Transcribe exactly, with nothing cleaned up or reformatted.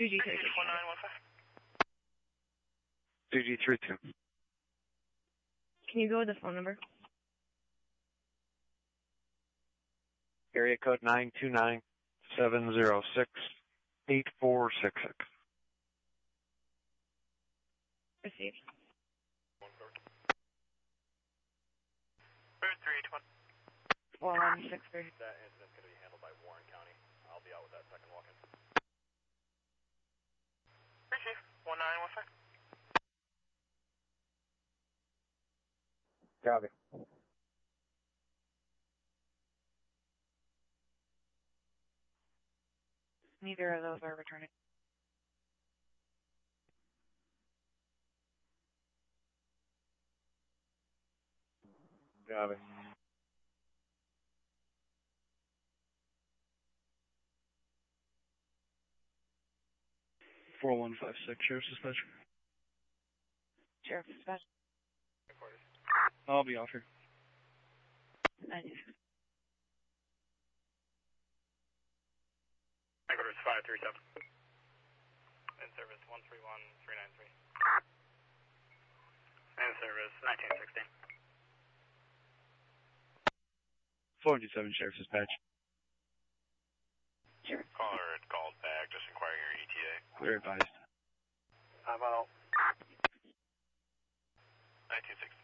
two G three two. one nine one five. two G three two. Can you go with the phone number? Area code nine two nine seven zero six eight four six six. Received. three eight one. four one six three. That incident's going to be handled by Warren County. I'll be out with that second walk-in. Chief, one nine one five. Copy. Neither of those are returning. Copy. four one five six, Sheriff's Dispatch. Sheriff Dispatch. I'll be off here. ninety-six. Headquarters five three seven. In service one three one three nine three. In service nineteen sixteen. four two seven, Sheriff's Dispatch. Sure. Caller had called back, just inquiring your E T A. Clear advised. I'm out. nineteen sixteen.